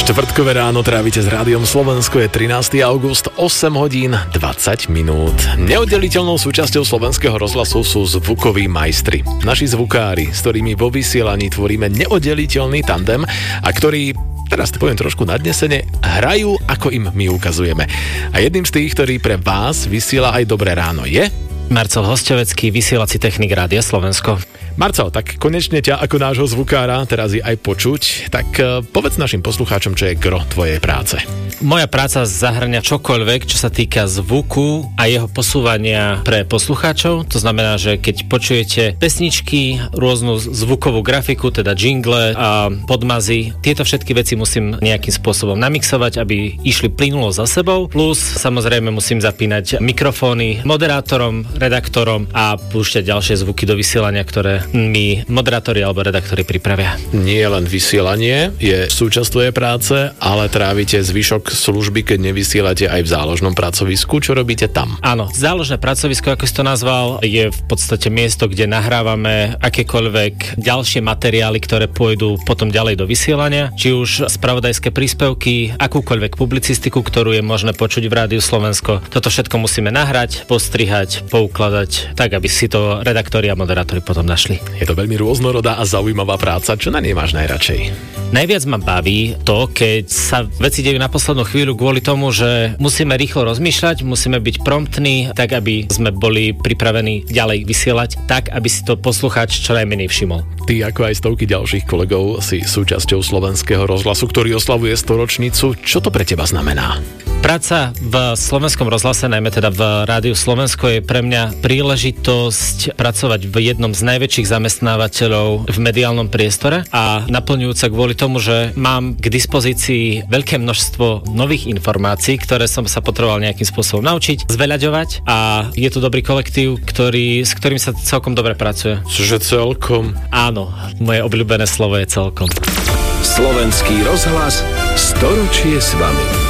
Štvrtkové ráno trávite s Rádiom Slovensko, je 13. august, 8 hodín 20 minút. Neoddeliteľnou súčasťou slovenského rozhlasu sú zvukoví majstri. Naši zvukári, s ktorými vo vysielaní tvoríme neoddeliteľný tandem a ktorí, teraz to poviem trošku nadnesene, hrajú, ako im my ukazujeme. A jedným z tých, ktorý pre vás vysiela aj Dobré ráno, je Marcel Hosťovecký, vysielací technik Rádia Slovensko. Marcel, tak konečne ťa ako nášho zvukára teraz je aj počuť, tak povedz našim poslucháčom, čo je gro tvojej práce. Moja práca zahŕňa čokoľvek, čo sa týka zvuku a jeho posúvania pre poslucháčov. To znamená, že keď počujete pesničky, rôznu zvukovú grafiku, teda jingle a podmazy, tieto všetky veci musím nejakým spôsobom namixovať, aby išli plynulo za sebou. Plus samozrejme musím zapínať mikrofóny moderátorom, redaktorom a púšťať ďalšie zvuky do vysielania, ktoré mi moderátori alebo redaktori pripravia. Nie len vysielanie je súčasť tvojej práce, ale trávite zvyšok služby, keď nevysielate aj v záložnom pracovisku. Čo robíte tam? Áno, záložné pracovisko, ako si to nazval, je v podstate miesto, kde nahrávame akékoľvek ďalšie materiály, ktoré pôjdu potom ďalej do vysielania, či už spravodajské príspevky, akúkoľvek publicistiku, ktorú je možné počuť v Rádiu Slovensko. Toto všetko musíme nahrať, postrihať, poukladať, tak aby si to redaktori a moderátori potom našli. Je to veľmi rôznorodá a zaujímavá práca. Čo na nej máš najradšej? Najviac ma baví to, keď sa veci dejú na poslednú chvíľu kvôli tomu, že musíme rýchlo rozmýšľať, musíme byť promptní, tak aby sme boli pripravení ďalej vysielať, tak aby si to poslucháč čo najmenej všimol. Ty, ako aj stovky ďalších kolegov, si súčasťou slovenského rozhlasu, ktorý oslavuje 100-ročnicu. Čo to pre teba znamená? Práca v slovenskom rozhlase, najmä teda v Rádiu Slovensko, je pre mňa príležitosť pracovať v jednom z najväčších zamestnávateľov v mediálnom priestore a naplňujúca kvôli tomu, že mám k dispozícii veľké množstvo nových informácií, ktoré som sa potreboval nejakým spôsobom naučiť, zveľaďovať a je tu dobrý kolektív, s ktorým sa celkom dobre pracuje. Že celkom? Áno, moje obľúbené slovo je celkom. Slovenský rozhlas 100 ročie s vami.